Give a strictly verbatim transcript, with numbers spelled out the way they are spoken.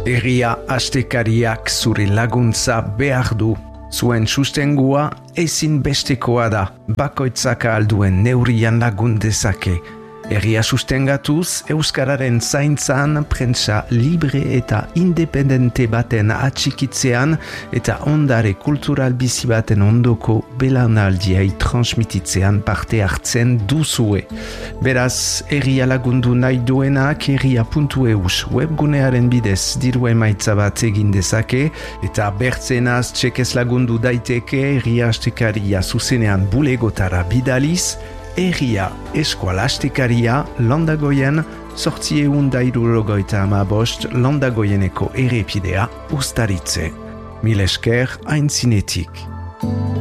Herria astekariak zure laguntza behar du. Zuen sustengua ezin bestekoa da, bakoitzak alduen neurrian lagun dezake. Herria sustengatuz, Euskararen zaintzan, prentsa libre eta independente baten atxikitzean eta ondare kultural bizi baten ondoko belaunaldiai transmititzean parte hartzen duzue. Beraz, herria lagundu nahi duenak herria puntu eus webgunearen bidez diru emaitza bat egin dezake eta bertzenaz txekez lagundu daiteke herria astekaria zuzenean bulegotara bidaliz, Herria eskualastekaria Landagoien sortzieun dairurogoita ama bost Landagoieneko errepidea ustaritze. Mil esker aintzinetik.